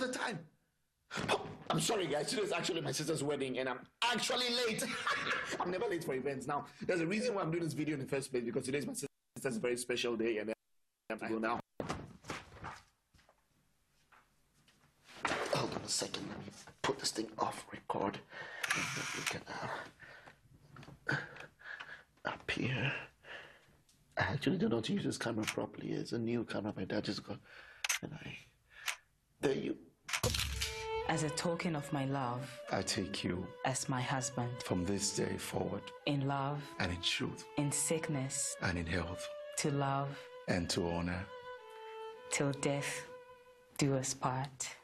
the time. Oh, I'm sorry, guys. Today is actually my sister's wedding, and I'm actually late. I'm never late for events. Now, there's a reason why I'm doing this video in the first place, because today is my sister's very special day, and I have to go now. Hold on a second. Let me put this thing off record. And then we can up here. I actually don't know how to use this camera properly. It's a new camera my dad just got, and there you. As a token of my love, I take you as my husband, from this day forward, in love and in truth, in sickness and in health, to love and to honor, till death do us part.